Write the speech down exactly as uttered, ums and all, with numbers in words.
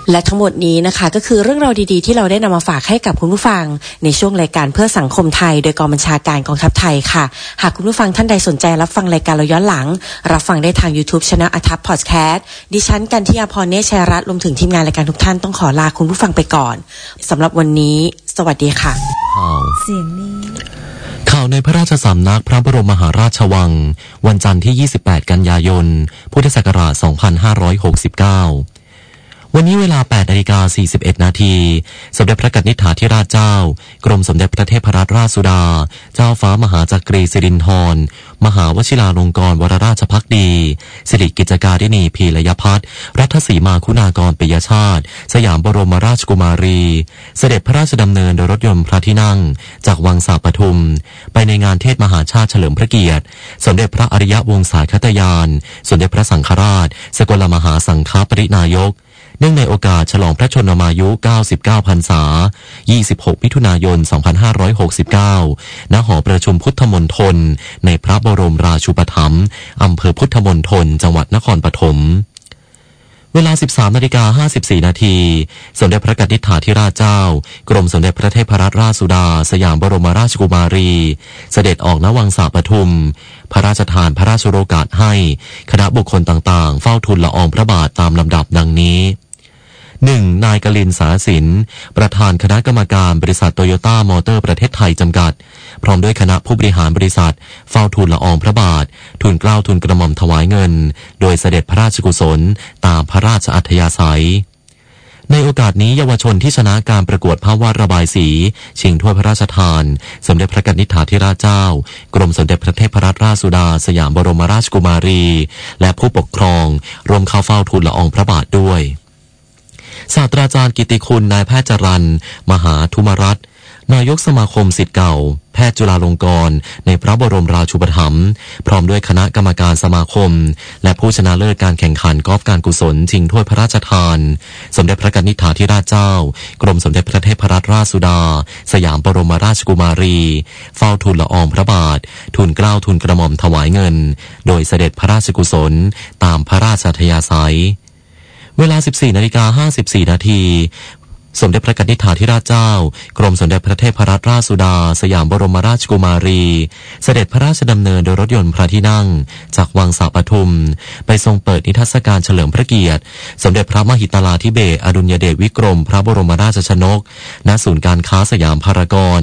และทั้งหมดนี้นะคะก็คือเรื่องราวดีๆที่เราได้นำมาฝากให้กับคุณผู้ฟังในช่วงรายการเพื่อสังคมไทยโดยกองบัญชาการกองทัพไทยค่ะหากคุณผู้ฟังท่านใดสนใจรับฟังรายการเราย้อนหลังรับฟังได้ทาง YouTube Channel อาทัพ Podcast ดิฉันกันที่อาภรณ์เนชชัยรัตน์รวมถึงทีมงานรายการทุกท่านต้องขอลาคุณผู้ฟังไปก่อนสำหรับวันนี้สวัสดีค่ะเสียงนี้ข่าวในพระราชสำนักพระบรมมหาราชวังวันจันทร์ที่ยี่สิบแปดกันยายนพุทธศักราชสองพันห้าร้อยหกสิบเก้าวันนี้เวลา แปดนาฬิกาสี่สิบเอ็ดนาทีสมเด็จพระกนิษฐาธิราชเจ้ากรมสมเด็จพระเทพรัตนราชสุดาเจ้าฟ้ามหาจักรีสิรินธรมหาวชิราลงกรณวรราชภักดีสิริกิจการิณีพีรยพัฒน์รัฐสีมาคุณากรปิยชาติสยามบรมราชกุมารีเสด็จพระราชดำเนินโดยรถยนต์พระที่นั่งจากวังสาปทุมไปในงานเทศมหาชาติเฉลิมพระเกียรติสมเด็จพระอริยวงศาคตยานสมเด็จพระสังฆราชสกลมหาสังฆปรินายกเนื่องในโอกาสฉลองพระชนมายุเก้าสิบเก้าพรรษายี่สิบหกมิถุนายนสองพันห้าร้อยหกสิบเก้าณหอประชุมพุทธมณฑลในพระบรมราชูปถัมภ์อำเภอพุทธมณฑลจังหวัดนครปฐมเวลา สิบสามนาฬิกาห้าสิบสี่นาทีสมเด็จพระกนิษฐาธิราชเจ้ากรมสมเด็จพระเทพรัตนราชสุดาสยามบรมราชกุมารีเสด็จออกณวังสาปทุมพระราชทานพระราชโองการให้คณะบุคคลต่างๆเฝ้าทูลละอองพระบาทตามลำดับดังนี้หนึ่งนายกลินสาสินประธานคณะกรรมการบริษัทโตโยต้ามอเตอร์ประเทศไทยจำกัดพร้อมด้วยคณะผู้บริหารบริษัทเฝ้าทูลละอองพระบาททูลเกล้าทูลกระหม่อมถวายเงินโดยเสด็จพระราชกุศลตามพระราชอัธยาศัยในโอกาสนี้เยาวชนที่ชนะการประกวดภาพวาดระบายสีชิงถ้วยพระราชทานสมเด็จพระกนิษฐาธิราชเจ้ากรมสมเด็จพระเทพรัตนราชสุดาสยามบรมราชกุมารีและผู้ปกครองร่วมเข้าเฝ้าทูลละอองพระบาทด้วยศาสตราจารย์กิติคุณนายแพทย์จรัญมหาธุมรัตน์นายกสมาคมศิษย์เก่าแพทย์จุฬาลงกรณ์ในพระบรมราชูปถัมภ์พร้อมด้วยคณะกรรมการสมาคมและผู้ชนะเลิศการแข่งขันกอล์ฟการกุศลชิงถ้วยพระราชทานสมเด็จพระกนิษฐาธิราชเจ้ากรมสมเด็จพระเทพรัตนราชสุดาสยามบรมราชกุมารีเฝ้าทูลละอองพระบาททูลเกล้าทูลกระหม่อมถวายเงินโดยเสด็จพระราชกุศลตามพระราชอัธยาศัยเวลา สิบสี่นาฬิกาห้าสิบสี่นาทีสมเด็จพระกนิษฐาธิราชเจ้ากรมสมเด็จพระเทพรัตนราชสุดาสยามบรมราชกุมารีเสด็จพระราชดำเนินโดยรถยนต์พระที่นั่งจากวังสาปทุมไปทรงเปิดนิทรรศการเฉลิมพระเกียรติสมเด็จพระมหิตลาธิเบศรอดุลยเดชวิกรมพระบรมราชชนกณศูนย์การค้าสยามพารากอน